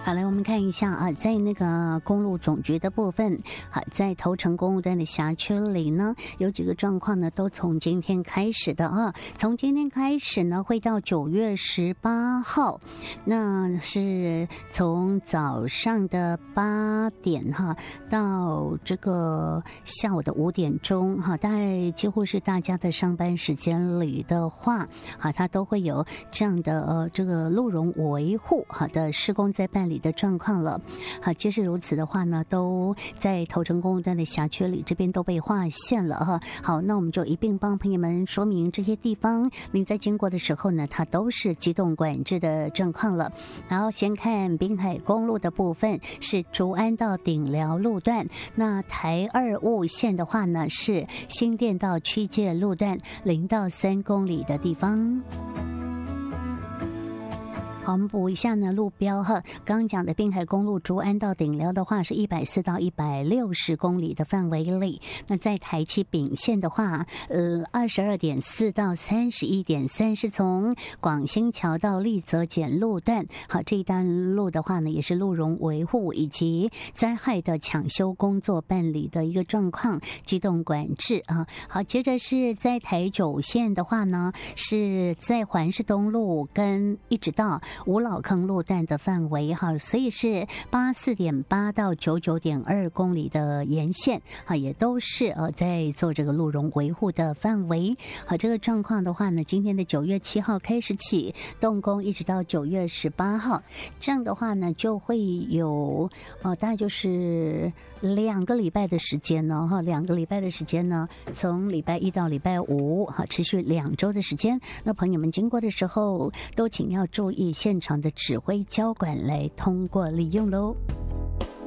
好，来我们看一下啊，在那个公路总局的部分，好，在头城公路段的辖区里呢，有几个状况呢，都从今天开始的啊。从今天开始呢，会到9月18号，那是从早上的8点哈，到这个下午的5点钟哈，大概几乎是大家的上班时间里的话，好，它都会有这样的这个路容维护好的施工在办理的状况了。好，即使如此的话呢，都在头城公路段的辖区里这边都被划线了哈。好，那我们就一并帮朋友们说明这些地方，您在经过的时候呢，它都是机动管制的状况了。然后先看滨海公路的部分，是竹安到顶寮路段，那台2雾线的话呢，是新店到区界路段0到3公里的地方。好，我们补一下呢路标哈。刚刚讲的滨海公路竹安到顶寮的话是140到160公里的范围里。那在台七丙线的话，22.4到31.3是从广兴桥到立泽简路段。好，这一段路的话呢，也是路容维护以及灾害的抢修工作办理的一个状况，机动管制啊。好，接着是在台9线的话呢，是在环市东路跟一直到五老坑路段的范围哈，所以是84.8到99.2公里的沿线啊，也都是在做这个路容维护的范围。好，这个状况的话呢，今天的9月7号开始起动工，一直到9月18号，这样的话呢，就会有大概就是2个礼拜的时间呢哈，2个礼拜的时间呢，从礼拜1到礼拜5哈，持续2周的时间。那朋友们经过的时候，都请要注意现场的指挥交管来通过利用喽。